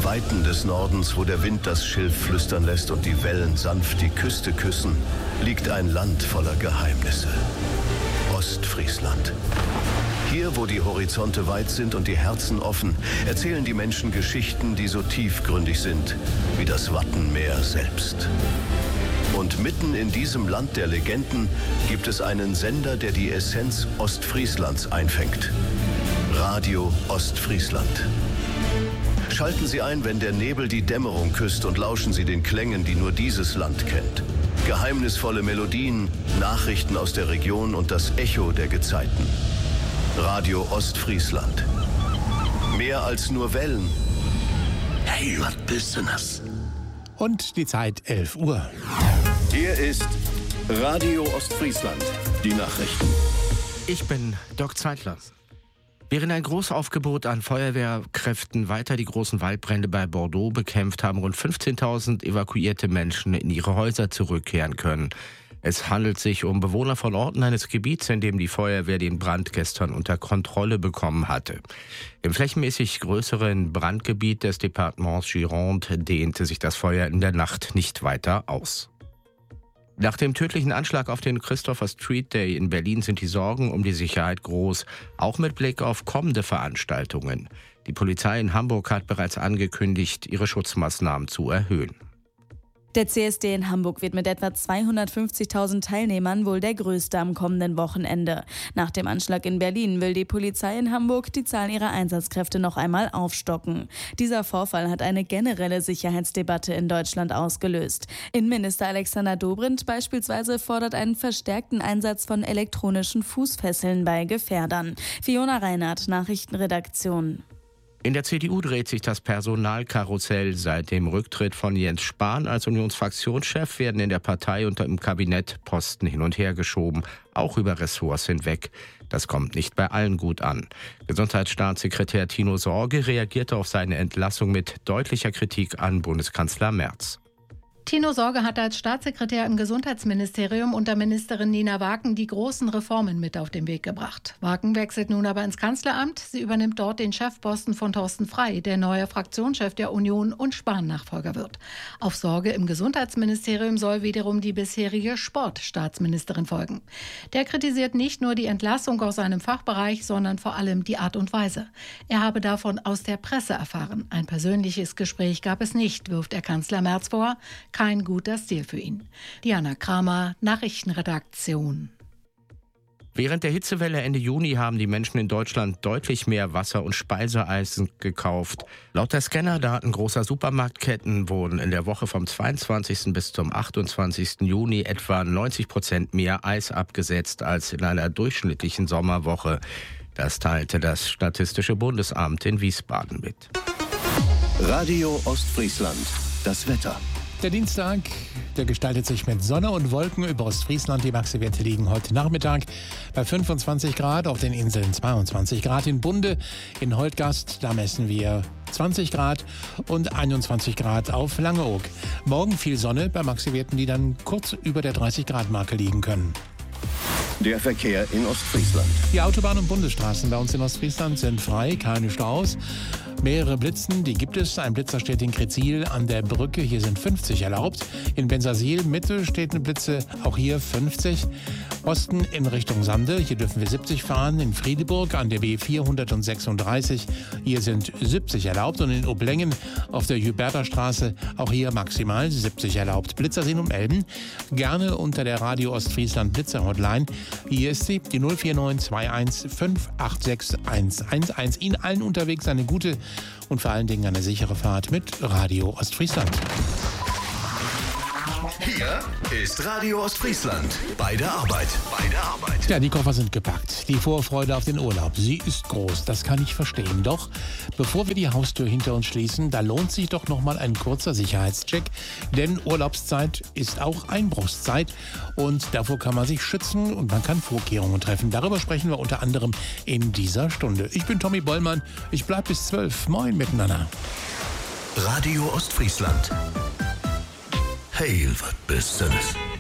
den Weiten des Nordens, wo der Wind das Schilf flüstern lässt und die Wellen sanft die Küste küssen, liegt ein Land voller Geheimnisse. Ostfriesland. Hier, wo die Horizonte weit sind und die Herzen offen, erzählen die Menschen Geschichten, die so tiefgründig sind wie das Wattenmeer selbst. Und mitten in diesem Land der Legenden gibt es einen Sender, der die Essenz Ostfrieslands einfängt. Radio Ostfriesland. Schalten Sie ein, wenn der Nebel die Dämmerung küsst, und lauschen Sie den Klängen, die nur dieses Land kennt. Geheimnisvolle Melodien, Nachrichten aus der Region und das Echo der Gezeiten. Radio Ostfriesland. Mehr als nur Wellen. Hey, was bist denn das? Und die Zeit 11 Uhr. Hier ist Radio Ostfriesland. Die Nachrichten. Ich bin Doc Zeitler. Während ein Großaufgebot an Feuerwehrkräften weiter die großen Waldbrände bei Bordeaux bekämpft, haben rund 15.000 evakuierte Menschen in ihre Häuser zurückkehren können. Es handelt sich um Bewohner von Orten eines Gebiets, in dem die Feuerwehr den Brand gestern unter Kontrolle bekommen hatte. Im flächenmäßig größeren Brandgebiet des Departements Gironde dehnte sich das Feuer in der Nacht nicht weiter aus. Nach dem tödlichen Anschlag auf den Christopher Street Day in Berlin sind die Sorgen um die Sicherheit groß, auch mit Blick auf kommende Veranstaltungen. Die Polizei in Hamburg hat bereits angekündigt, ihre Schutzmaßnahmen zu erhöhen. Der CSD in Hamburg wird mit etwa 250.000 Teilnehmern wohl der größte am kommenden Wochenende. Nach dem Anschlag in Berlin will die Polizei in Hamburg die Zahl ihrer Einsatzkräfte noch einmal aufstocken. Dieser Vorfall hat eine generelle Sicherheitsdebatte in Deutschland ausgelöst. Innenminister Alexander Dobrindt beispielsweise fordert einen verstärkten Einsatz von elektronischen Fußfesseln bei Gefährdern. Fiona Reinhardt, Nachrichtenredaktion. In der CDU dreht sich das Personalkarussell. Seit dem Rücktritt von Jens Spahn als Unionsfraktionschef werden in der Partei und im Kabinett Posten hin und her geschoben, auch über Ressorts hinweg. Das kommt nicht bei allen gut an. Gesundheitsstaatssekretär Tino Sorge reagierte auf seine Entlassung mit deutlicher Kritik an Bundeskanzler Merz. Tino Sorge hat als Staatssekretär im Gesundheitsministerium unter Ministerin Nina Waken die großen Reformen mit auf den Weg gebracht. Waken wechselt nun aber ins Kanzleramt. Sie übernimmt dort den Chefposten von Thorsten Frey, der neuer Fraktionschef der Union und Spahn-Nachfolger wird. Auf Sorge im Gesundheitsministerium soll wiederum die bisherige Sportstaatsministerin folgen. Der kritisiert nicht nur die Entlassung aus seinem Fachbereich, sondern vor allem die Art und Weise. Er habe davon aus der Presse erfahren. Ein persönliches Gespräch gab es nicht, wirft der Kanzler Merz vor. Kein guter Stil für ihn. Diana Kramer, Nachrichtenredaktion. Während der Hitzewelle Ende Juni haben die Menschen in Deutschland deutlich mehr Wasser- und Speiseeis gekauft. Laut der Scannerdaten großer Supermarktketten wurden in der Woche vom 22. bis zum 28. Juni etwa 90% mehr Eis abgesetzt als in einer durchschnittlichen Sommerwoche. Das teilte das Statistische Bundesamt in Wiesbaden mit. Radio Ostfriesland. Das Wetter. Der Dienstag, der gestaltet sich mit Sonne und Wolken über Ostfriesland. Die Maxi-Werte liegen heute Nachmittag bei 25 Grad, auf den Inseln 22 Grad. In Bunde, in Holtgast, da messen wir 20 Grad und 21 Grad auf Langeoog. Morgen viel Sonne bei Maxi-Werten, die dann kurz über der 30-Grad-Marke liegen können. Der Verkehr in Ostfriesland. Die Autobahnen und Bundesstraßen bei uns in Ostfriesland sind frei, keine Staus. Mehrere Blitzen, die gibt es. Ein Blitzer steht in Kretzil an der Brücke. Hier sind 50 erlaubt. In Bensersiel Mitte steht eine Blitze, auch hier 50. Osten in Richtung Sande, hier dürfen wir 70 fahren. In Friedeburg an der B 436, hier sind 70 erlaubt. Und in Oblengen auf der Huberterstraße, auch hier maximal 70 erlaubt. Blitzer sind um Elben. Gerne unter der Radio Ostfriesland Blitzer Hotline. Hier ist sie, die 049 21 586 111. Ihnen allen unterwegs eine gute und vor allen Dingen eine sichere Fahrt mit Radio Ostfriesland. Hier ist Radio Ostfriesland. Bei der Arbeit. Ja, die Koffer sind gepackt. Die Vorfreude auf den Urlaub, sie ist groß. Das kann ich verstehen. Doch bevor wir die Haustür hinter uns schließen, da lohnt sich doch noch mal ein kurzer Sicherheitscheck. Denn Urlaubszeit ist auch Einbruchszeit. Und davor kann man sich schützen und man kann Vorkehrungen treffen. Darüber sprechen wir unter anderem in dieser Stunde. Ich bin Tommy Bollmann. Ich bleib bis 12. Moin miteinander. Radio Ostfriesland. Hey, was bist du das?